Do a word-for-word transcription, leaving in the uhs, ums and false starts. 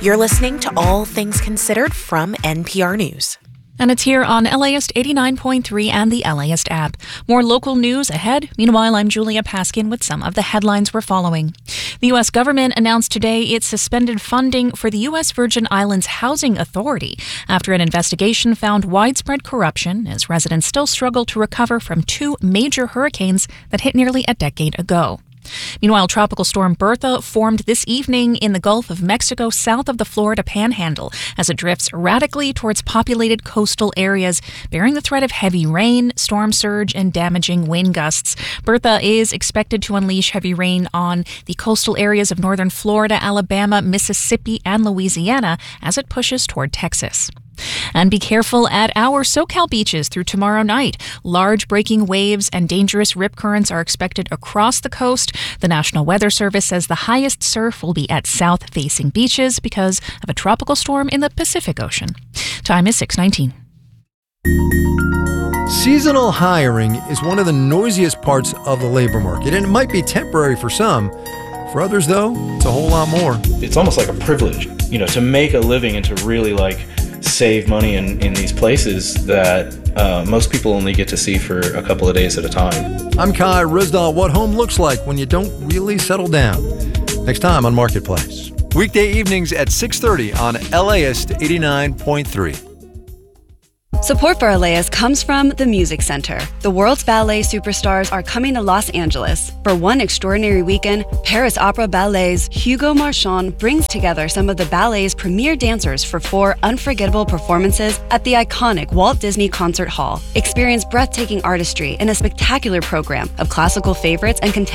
You're listening to All Things Considered from N P R News. And it's here on L A S T eighty-nine point three and the L A S T app. More local news ahead. Meanwhile, I'm Julia Paskin with some of the headlines we're following. The U S government announced today it suspended funding for the U S Virgin Islands Housing Authority after an investigation found widespread corruption as residents still struggle to recover from two major hurricanes that hit nearly a decade ago. Meanwhile, Tropical Storm Bertha formed this evening in the Gulf of Mexico south of the Florida Panhandle as it drifts erratically towards populated coastal areas, bearing the threat of heavy rain, storm surge, and damaging wind gusts. Bertha is expected to unleash heavy rain on the coastal areas of northern Florida, Alabama, Mississippi, and Louisiana as it pushes toward Texas. And be careful at our SoCal beaches through tomorrow night. Large breaking waves and dangerous rip currents are expected across the coast. The National Weather Service says the highest surf will be at south-facing beaches because of a tropical storm in the Pacific Ocean. Time is six nineteen. Seasonal hiring is one of the noisiest parts of the labor market, and it might be temporary for some. For others, though, it's a whole lot more. It's almost like a privilege, you know, to make a living and to really like save money in, in these places that uh, most people only get to see for a couple of days at a time. I'm Kai Risdahl. What home looks like when you don't really settle down. Next time on Marketplace. Weekday evenings at six thirty on L A S eighty-nine point three. Support for L A S comes from the Music Center. The world's ballet superstars are coming to Los Angeles. For one extraordinary weekend, Paris Opera Ballet's Hugo Marchand brings together some of the ballet's premier dancers for four unforgettable performances at the iconic Walt Disney Concert Hall. Experience breathtaking artistry in a spectacular program of classical favorites and contemporary